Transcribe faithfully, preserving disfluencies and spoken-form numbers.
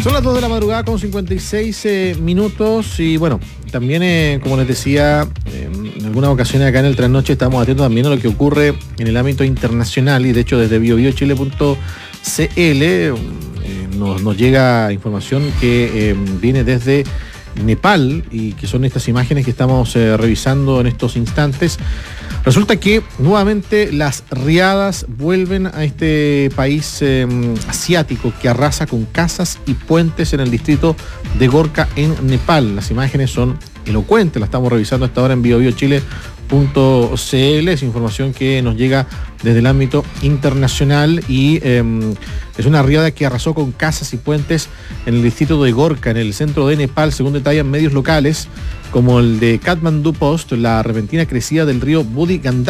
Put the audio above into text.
Son las dos de la madrugada con cincuenta y seis eh, minutos y bueno, también eh, como les decía, eh, en algunas ocasiones acá en el Trasnoche estamos atentos también a lo que ocurre en el ámbito internacional y de hecho desde bio bio chile punto c l eh, nos, nos llega información que eh, viene desde Nepal y que son estas imágenes que estamos eh, revisando en estos instantes. Resulta que nuevamente las riadas vuelven a este país eh, asiático que arrasa con casas y puentes en el distrito de Gorkha en Nepal. Las imágenes son elocuentes, las estamos revisando hasta ahora en bio bio chile punto c l. Es información que nos llega desde el ámbito internacional y eh, es una riada que arrasó con casas y puentes en el distrito de Gorkha, en el centro de Nepal, según detallan medios locales como el de Kathmandu Post. La repentina crecida del río Budi Gandhar